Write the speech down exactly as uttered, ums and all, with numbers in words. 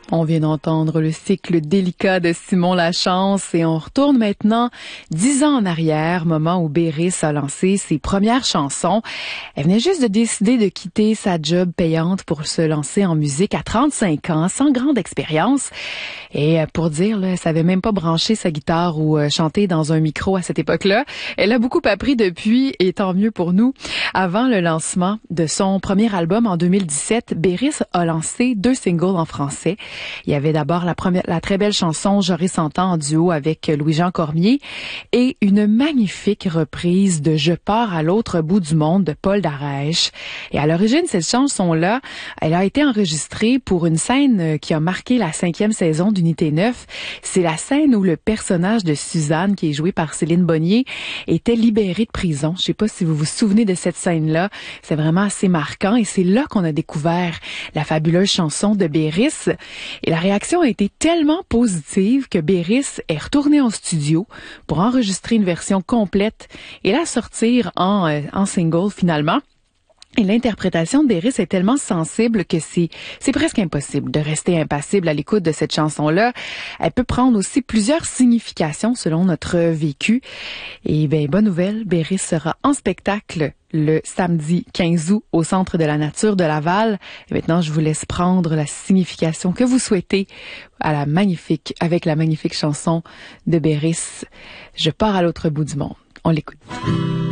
On vient d'entendre le cycle délicat de Simon Lachance et on retourne maintenant dix ans en arrière, moment où Béris a lancé ses premières chansons. Elle venait juste de décider de quitter sa job payante pour se lancer en musique à trente-cinq ans, sans grande expérience. Et pour dire, là, elle savait même pas brancher sa guitare ou chanter dans un micro à cette époque-là. Elle a beaucoup appris depuis et tant mieux pour nous. Avant le lancement de son premier album en deux mille dix-sept, Béris a lancé deux singles en français. Il y avait d'abord la première, la très belle chanson J'aurais cent ans en duo avec Louis-Jean Cormier et une magnifique reprise de Je pars à l'autre bout du monde de Paul Darèche. Et à l'origine, cette chanson-là, elle a été enregistrée pour une scène qui a marqué la cinquième saison d'Unité neuf. C'est la scène où le personnage de Suzanne, qui est joué par Céline Bonnier, était libéré de prison. Je sais pas si vous vous souvenez de cette scène-là. C'est vraiment assez marquant et c'est là qu'on a découvert la fabuleuse chanson de Béris. Et la réaction a été tellement positive que Béris est retourné en studio pour enregistrer une version complète et la sortir en, euh, en single finalement. Et l'interprétation de Béris est tellement sensible que c'est c'est presque impossible de rester impassible à l'écoute de cette chanson-là. Elle peut prendre aussi plusieurs significations selon notre vécu. Et ben bonne nouvelle, Béris sera en spectacle le samedi quinze août au Centre de la Nature de Laval. Et maintenant, je vous laisse prendre la signification que vous souhaitez à la magnifique, avec la magnifique chanson de Béris, Je pars à l'autre bout du monde. On l'écoute.